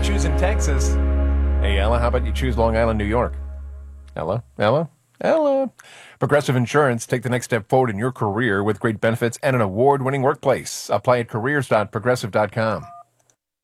choosing Texas. Hey, Ella, how about you choose Long Island, New York? Ella? Progressive Insurance. Take the next step forward in your career with great benefits and an award-winning workplace. Apply at careers.progressive.com.